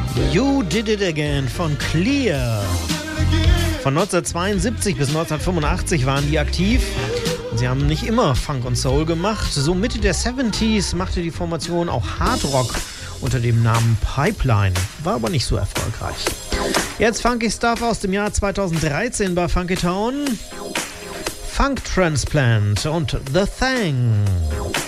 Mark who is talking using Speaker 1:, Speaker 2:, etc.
Speaker 1: You Did It Again von Clear. Von 1972 bis 1985 waren die aktiv. Sie haben nicht immer Funk und Soul gemacht. So Mitte der 70s machte die Formation auch Hard Rock unter dem Namen Pipeline. War aber nicht so erfolgreich. Jetzt Funky Stuff aus dem Jahr 2013 bei Funky Town. Funk Transplant und The Thing.